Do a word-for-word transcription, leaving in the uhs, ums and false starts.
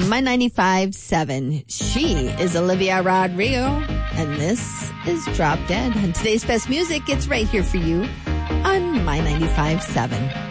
My ninety-five point seven. She is Olivia Rodrigo, and this is Drop Dead. And today's best music, it's right here for you on My ninety-five point seven.